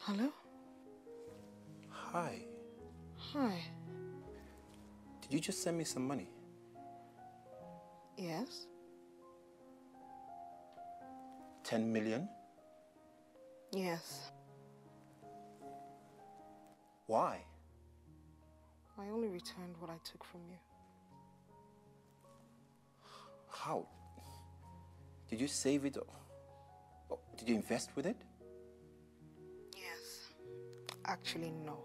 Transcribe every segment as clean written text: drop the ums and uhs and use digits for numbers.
Hello? Hi. Hi. Did you just send me some money? Yes? 10 million? Yes. Why? I only returned what I took from you. How? Did you save it or did you invest with it? Yes. Actually, no.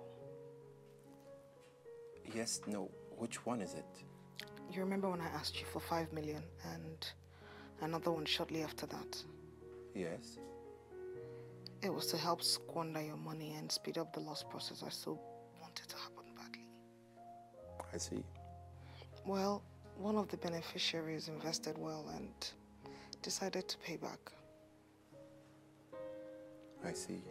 Yes, no. Which one is it? You remember when I asked you for 5 million and another one shortly after that? Yes. It was to help squander your money and speed up the loss process I so wanted to happen badly. I see. Well, one of the beneficiaries invested well and decided to pay back. I see.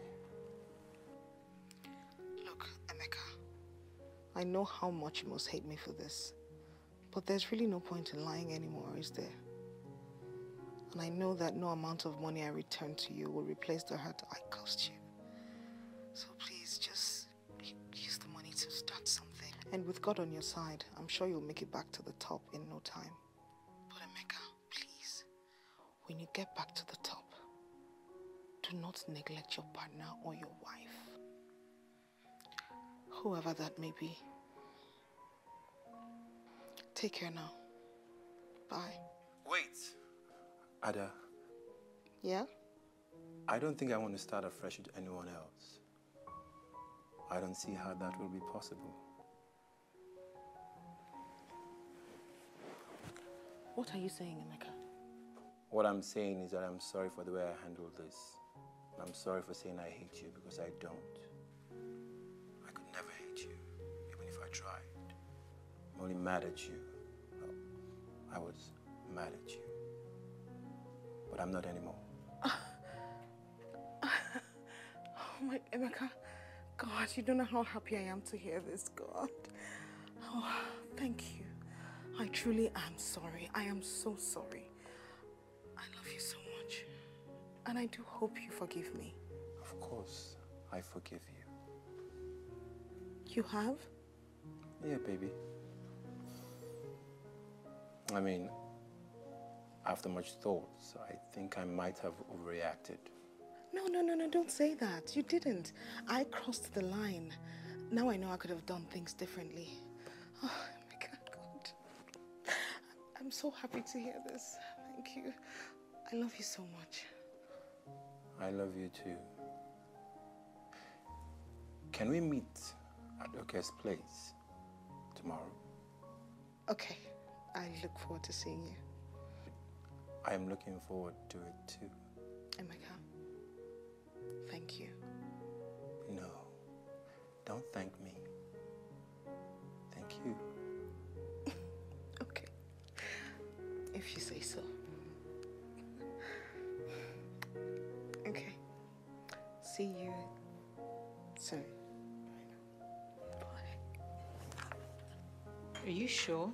Look, Emeka, I know how much you must hate me for this, but there's really no point in lying anymore, is there? And I know that no amount of money I return to you will replace the hurt I caused you. So please, just use the money to start something. And with God on your side, I'm sure you'll make it back to the top in no time. But Emeka, please, when you get back to the top, do not neglect your partner or your wife. Whoever that may be. Take care now. Bye. Wait. Ada. Yeah? I don't think I want to start afresh with anyone else. I don't see how that will be possible. What are you saying, Emeka? What I'm saying is that I'm sorry for the way I handled this. I'm sorry for saying I hate you because I don't. I could never hate you, even if I tried. I'm only mad at you. Well, I was mad at you. But I'm not anymore. Oh my, Emeka. God, you don't know how happy I am to hear this, God. Oh, thank you. I truly am sorry. I am so sorry. I love you so much. And I do hope you forgive me. Of course, I forgive you. You have? Yeah, baby. I mean, after much thought, I think I might have overreacted. No, don't say that. You didn't. I crossed the line. Now I know I could have done things differently. Oh, my God. I'm so happy to hear this. Thank you. I love you so much. I love you too. Can we meet at Oke's place tomorrow? Okay. I look forward to seeing you. I am looking forward to it too. Emeka, thank you. No, don't thank me. Thank you. Okay. If you say so. Okay. See you soon. Bye. Are you sure?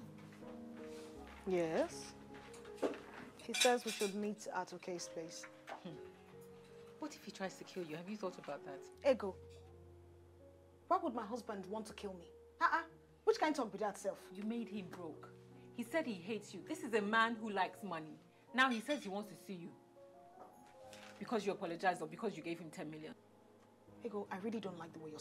Yes. He says we should meet at Oke's place. What if he tries to kill you? Have you thought about that? Ego. Why would my husband want to kill me? Which kind of talk be that, self? You made him broke. He said he hates you. This is a man who likes money. Now he says he wants to see you. Because you apologized or because you gave him 10 million. Ego, I really don't like the way you're